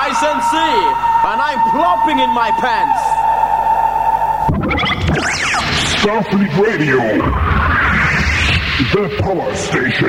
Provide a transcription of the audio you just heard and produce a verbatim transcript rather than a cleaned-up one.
and see, and I'm plopping in my pants. Starfleet Radio, the power station.